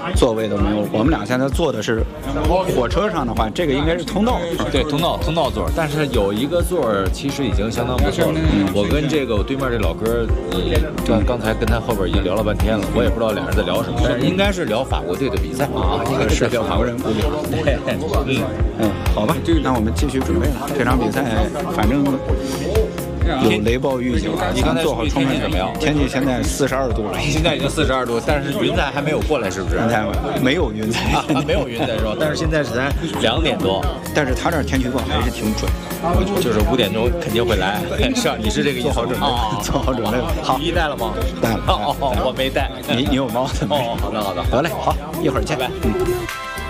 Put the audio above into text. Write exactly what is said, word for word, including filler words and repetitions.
座位都没有。我们俩现在坐的是火车上的话，这个应该是通道。 对，通道通道座，但是有一个座儿其实已经相当不错了。嗯，我跟这个我对面这老哥，呃，刚刚才跟他后边已经聊了半天了，我也不知道俩人在聊什么，但是应该是聊法国队的比赛啊，应该是聊法国人不聊。 对，嗯嗯，好吧，那我们继续准备了。这场比赛反正有雷暴预警， 你刚才做好充分怎么样？ 天气现在四十二度了， 现在已经四十二度，但是云彩还没有过来，是不是？ 云彩没有云彩， 啊，没有云彩是吧？但是现在是才两点多， 但是他这儿天气预报还是挺准， 就是五点钟肯定会来，是吧？你是这个意思？ 做好准备，做好准备了。好， 雨衣带了吗？ 带了。 哦，我没带。 你你有帽子吗？ 哦，好的好的， 得嘞，好，一会儿见。 拜拜。 嗯。